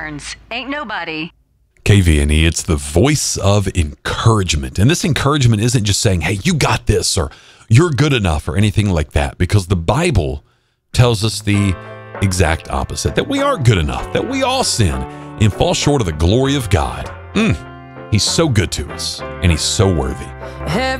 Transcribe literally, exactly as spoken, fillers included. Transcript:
Burns. Ain't nobody. K V N E, it's the voice of encouragement. And this encouragement isn't just saying, hey, you got this, or you're good enough, or anything like that, because the Bible tells us the exact opposite, that we aren't good enough, that we all sin and fall short of the glory of God. Mm, he's so good to us, and he's so worthy.